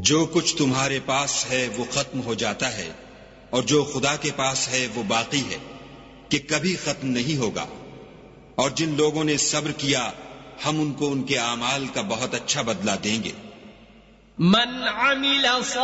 जो कुछ तुम्हारे पास है वो खत्म हो जाता है और जो खुदा के पास है वो बाकी है कि कभी खत्म नहीं होगा। और जिन लोगों ने सब्र किया हम उनको उनके आमाल का बहुत अच्छा बदला देंगे। मन अमिल